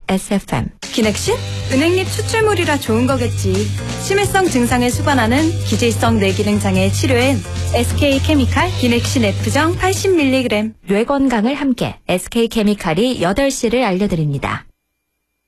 XSFM. 기넥신? 은행잎 추출물이라 좋은 거겠지. 심해성 증상을 수반하는 기질성 뇌기능 장애 치료엔 SK케미칼 기넥신 F정 80mg. 뇌 건강을 함께 SK케미칼이 8시를 알려드립니다.